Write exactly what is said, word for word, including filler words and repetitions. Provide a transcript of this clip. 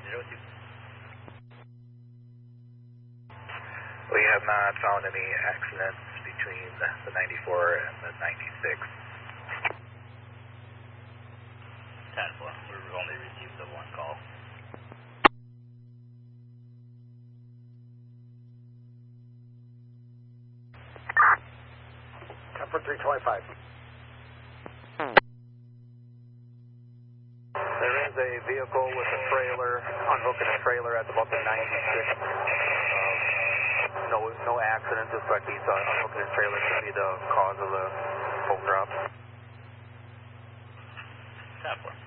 zero two. We have not found any accidents between the ninety-four and the ninety-six. ten four, we've only received the one call. ten for three twenty-five. There is a vehicle with a trailer, unhooking a trailer at about the ninety-six. Uh, no, no accident, just like he's uh, unhooking a trailer could be the cause of the full drop. ten four.